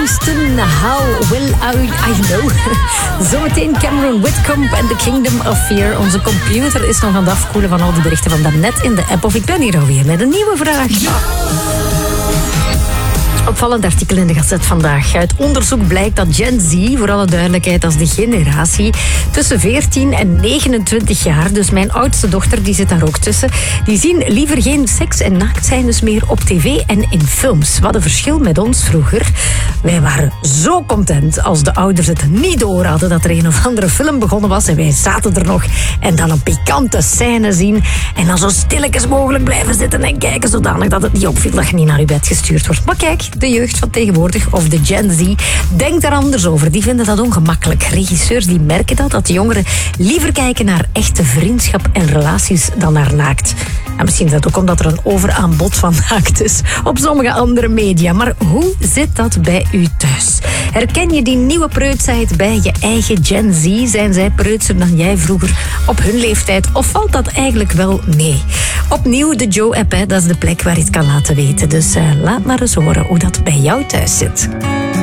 Kingston, How Will I Know. Zometeen Cameron Whitcomb en The Kingdom of Fear. Onze computer is nog aan het afkoelen van al die berichten van daarnet in de app. Of ik ben hier alweer met een nieuwe vraag. Opvallend artikel in de Gazette vandaag. Uit onderzoek blijkt dat Gen Z, voor alle duidelijkheid als de generatie, tussen 14 en 29 jaar, dus mijn oudste dochter, die zit daar ook tussen, die zien liever geen seks- en naaktscènes meer op tv en in films. Wat een verschil met ons vroeger. Wij waren zo content als de ouders het niet door hadden dat er een of andere film begonnen was en wij zaten er nog en dan een pikante scène zien en dan zo stilletjes mogelijk blijven zitten en kijken zodanig dat het niet opviel dat je niet naar je bed gestuurd wordt. Maar kijk, de jeugd van tegenwoordig, of de Gen Z, denkt daar anders over. Die vinden dat ongemakkelijk. Regisseurs die merken dat de jongeren liever kijken naar echte vriendschap en relaties dan naar naakt. En misschien is dat ook omdat er een overaanbod van naakt is op sommige andere media. Maar hoe zit dat bij u thuis? Herken je die nieuwe preutsheid bij je eigen Gen Z? Zijn zij preutser dan jij vroeger op hun leeftijd? Of valt dat eigenlijk wel mee? Opnieuw de Joe-app, dat is de plek waar je het kan laten weten. Dus laat maar eens horen hoe dat bij jou thuis zit.